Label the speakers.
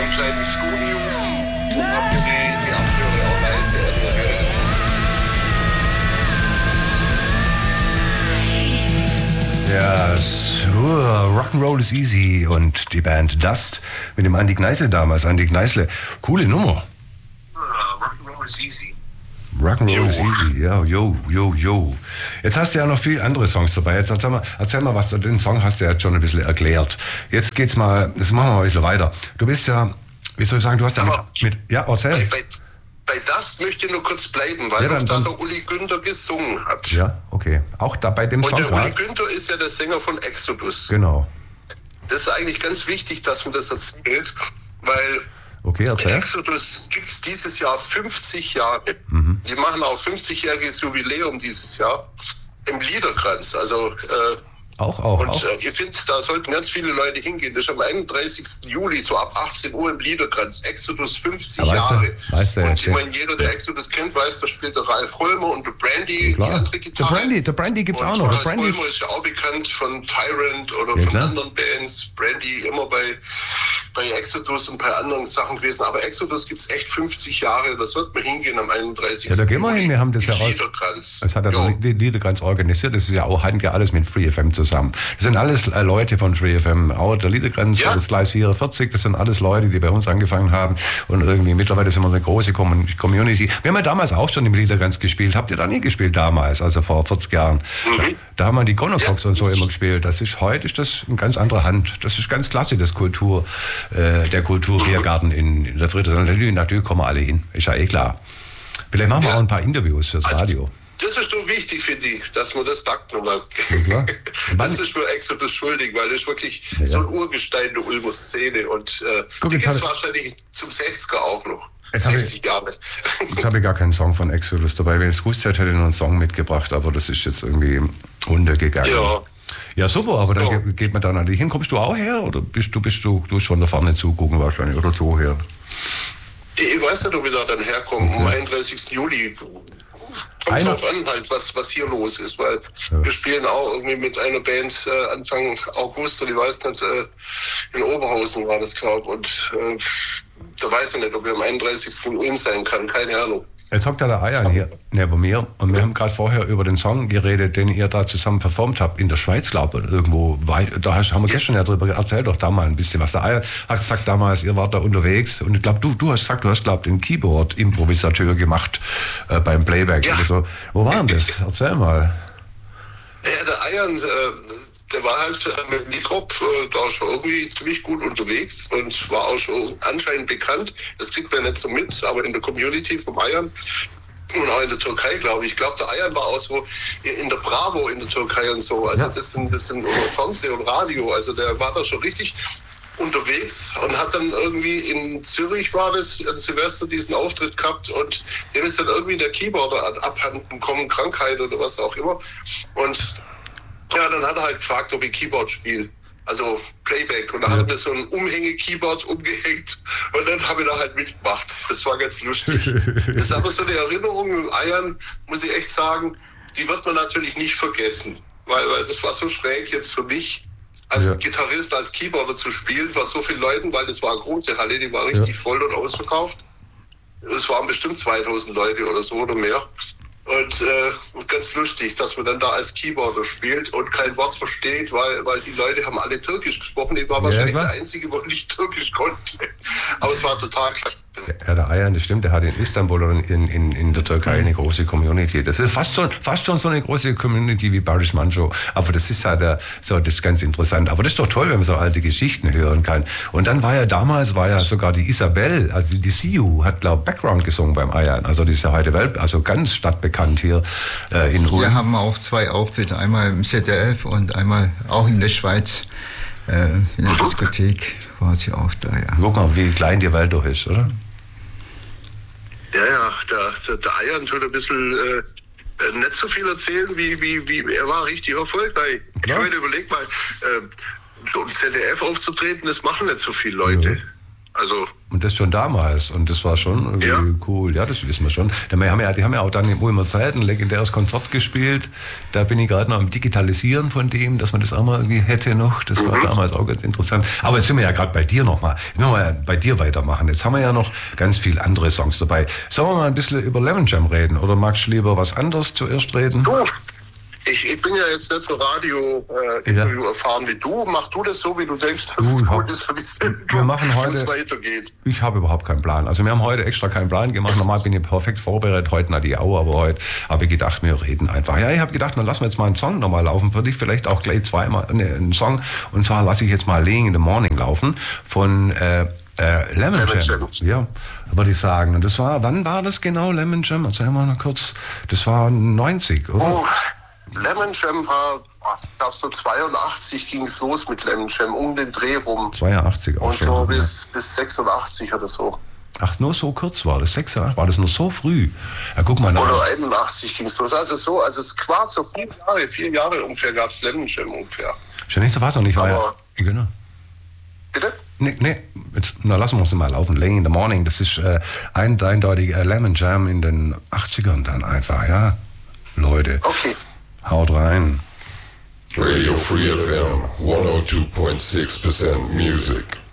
Speaker 1: ein kleines Studio und habe die Abhöre auch leise angehört.
Speaker 2: Ja, Rock'n'Roll is easy und die Band Dust mit dem Andi Gneißle damals. Andi Gneißle, coole Nummer.
Speaker 1: Rock'n'Roll is easy.
Speaker 2: Rock'n'Roll is easy, ja, yo. Jetzt hast du ja noch viel andere Songs dabei. Jetzt erzähl mal was, den Song hast du ja schon ein bisschen erklärt. Jetzt machen wir mal ein bisschen weiter. Du bist ja, wie soll ich sagen, du hast ja ja, erzähl.
Speaker 1: Bei Dust möchte ich nur kurz bleiben, weil ja, da der Uli Günther gesungen hat.
Speaker 2: Ja, okay. Auch da bei dem Song.
Speaker 1: Und der Uli Günther ist ja der Sänger von Exodus.
Speaker 2: Genau.
Speaker 1: Das ist eigentlich ganz wichtig, dass man das erzählt, weil Exodus gibt es dieses Jahr 50 Jahre. Mhm. Die machen auch 50-jähriges Jubiläum dieses Jahr im Liederkranz. Also ich finde, da sollten ganz viele Leute hingehen. Das ist am 31. Juli, so ab 18 Uhr im Liederkranz. Exodus 50 Jahre. Und ich meine, jeder, der Exodus kennt, weiß, da spielt der Ralf Römer und der Brandy die andere Gitarre.
Speaker 2: Der Brandy gibt's auch noch.
Speaker 1: Ralf Römer ist ja auch bekannt von Tyrant oder von anderen Bands. Brandy immer bei Exodus und bei anderen Sachen gewesen. Aber Exodus gibt es echt 50 Jahre. Da sollte man hingehen am 31.
Speaker 2: Ja, da gehen wir hin. Wir haben das ja auch.
Speaker 1: Liederkranz.
Speaker 2: Das hat ja der Liederkranz organisiert. Das ist ja auch, hatten ja alles mit Free FM zusammen. Das sind alles Leute von Free FM. Auch der Liederkranz, das Gleis 44, das sind alles Leute, die bei uns angefangen haben. Und irgendwie mittlerweile sind wir eine große Community. Wir haben ja damals auch schon im Liederkranz gespielt. Habt ihr da nie gespielt damals, also vor 40 Jahren? Mhm. Da haben wir die Gonocox und so immer gespielt. Heute ist das in ganz anderer Hand. Das ist ganz klasse, das der Kulturbiergarten in der Friedrichshain. Natürlich kommen wir alle hin, ist ja klar. Vielleicht machen wir auch ein paar Interviews fürs Radio.
Speaker 1: Das ist doch wichtig, finde ich, dass man das sagt nochmal.
Speaker 2: Ja,
Speaker 1: das ist mir Exodus schuldig, weil das ist wirklich so ein Urgestein der Ulmer Szene. Und die gibt es wahrscheinlich zum 60er auch noch. 60 Jahre.
Speaker 2: Jetzt habe ich gar keinen Song von Exodus dabei. Wenn ich es gewusst hätte, hätte ich noch einen Song mitgebracht, aber das ist jetzt irgendwie untergegangen. Ja, super, aber dann geht man da natürlich hin. Kommst du auch her oder bist du schon da vorne zugucken wahrscheinlich oder so her?
Speaker 1: Ich weiß nicht, ob ich da dann herkomme. Am 31. Juli. Kommt drauf an, halt, was hier los ist, weil wir spielen auch irgendwie mit einer Band Anfang August und ich weiß nicht, in Oberhausen war das, glaube ich, und da weiß ich nicht, ob wir am 31. von Ulm sein kann, keine Ahnung.
Speaker 2: Jetzt hockt der Ayan hier neben mir und wir haben gerade vorher über den Song geredet, den ihr da zusammen performt habt, in der Schweiz, glaube ich, irgendwo. Da haben wir gestern ja drüber erzählt, doch da mal ein bisschen was. Der Ayan hat gesagt damals, ihr wart da unterwegs und ich glaube, du hast gesagt, du hast, glaube ich, den Keyboard-Improvisateur gemacht beim Playback. Ja. Oder so. Wo war denn das? Erzähl mal.
Speaker 1: Ja, der Ayan, der war halt mit Nitrop da schon irgendwie ziemlich gut unterwegs und war auch schon anscheinend bekannt. Das kriegt man nicht so mit, aber in der Community vom Ayan und auch in der Türkei, glaube ich. Ich glaube, der Ayan war auch so in der Bravo in der Türkei und so. Also das sind Fernseh und Radio. Also der war da schon richtig unterwegs und hat dann irgendwie in Zürich war das, an Silvester diesen Auftritt gehabt und dem ist dann irgendwie der Keyboarder abhanden gekommen, Krankheit oder was auch immer. Und ja, dann hat er halt gefragt, ob ich Keyboard spiele. Also Playback. Und dann hat er mir so ein Umhänge-Keyboard umgehängt und dann habe ich da halt mitgemacht. Das war ganz lustig. Das ist aber so eine Erinnerung mit Ayan, muss ich echt sagen, die wird man natürlich nicht vergessen. Weil das war so schräg jetzt für mich, als Gitarrist, als Keyboarder zu spielen, vor so vielen Leuten, weil das war eine große Halle, die war richtig voll und ausverkauft. Es waren bestimmt 2000 Leute oder so oder mehr. Und ganz lustig, dass man dann da als Keyboarder spielt und kein Wort versteht, weil die Leute haben alle Türkisch gesprochen. Ich war wahrscheinlich der Einzige, der nicht Türkisch konnte. Aber es war total klasse.
Speaker 2: Ja, der Ayan, das stimmt, der hat in Istanbul oder in der Türkei eine große Community. Das ist fast schon so eine große Community wie Baris Manjo. Aber das ist halt das ist ganz interessant. Aber das ist doch toll, wenn man so alte Geschichten hören kann. Und dann damals war ja sogar die Isabel, also die Siu, hat, glaube ich, Background gesungen beim Ayan. Also die ist ja heute also ganz stadtbekannt hier in Ulm.
Speaker 3: Wir haben auch 2 Auftritte, einmal im ZDF und einmal auch in der Schweiz. In der Diskothek war sie auch da, ja.
Speaker 2: Guck mal, wie klein die Welt doch ist, oder?
Speaker 1: Ja, der Ayan tut ein bisschen nicht so viel erzählen, wie er war richtig erfolgreich. Ich habe mir überlegt, mal so im ZDF aufzutreten, das machen nicht so viele Leute. Also
Speaker 2: und das schon damals. Und das war schon irgendwie cool. Ja, das wissen wir schon. Die haben ja auch dann im Ulmer Zeit ein legendäres Konzert gespielt. Da bin ich gerade noch am Digitalisieren von dem, dass man das auch mal irgendwie hätte noch. Das war damals auch ganz interessant. Aber jetzt sind wir ja gerade bei dir nochmal. Jetzt müssen wir ja bei dir weitermachen. Jetzt haben wir ja noch ganz viele andere Songs dabei. Sollen wir mal ein bisschen über Lemon Jam reden? Oder magst du lieber was anderes zuerst reden?
Speaker 1: Ich bin ja jetzt nicht so Radio-Interview erfahren wie du. Mach du das so, wie du denkst, dass es gut ist für die Sendung,
Speaker 2: wir machen heute,
Speaker 1: es weitergeht.
Speaker 2: Ich habe überhaupt keinen Plan. Also wir haben heute extra keinen Plan gemacht. Normal bin ich perfekt vorbereitet, heute nach die Au, aber heute habe ich gedacht, wir reden einfach. Ja, ich habe gedacht, dann lassen wir jetzt mal einen Song nochmal laufen für dich. Vielleicht auch gleich zweimal einen Song. Und zwar lasse ich jetzt mal Laying in the Morning laufen von Lemon Jam. Ja, würde ich sagen. Und das war, wann war das genau, Lemon Jam? Erzähl mal noch kurz. Das war 90, oder?
Speaker 1: Oh. Lemon Jam war, ich glaube so 82 ging es los mit Lemon Jam, um den Dreh rum.
Speaker 2: 82 auch
Speaker 1: und
Speaker 2: schon.
Speaker 1: Und so bis 86 oder so.
Speaker 2: Ach, nur so kurz war das, 86, war das nur so früh? Ja, guck mal nach.
Speaker 1: Oder 81 ging es los, also es war so 4 Jahre ungefähr gab es Lemon Jam ungefähr.
Speaker 2: Schon nicht so was und ich war ja, genau.
Speaker 1: Bitte?
Speaker 2: Nee, jetzt, na, lassen wir uns mal laufen. Laying in the Morning, das ist eindeutig Lemon Jam in den 80ern dann einfach, ja, Leute.
Speaker 1: Okay.
Speaker 2: Haut rein.
Speaker 4: Radio Free FM 102.6% music.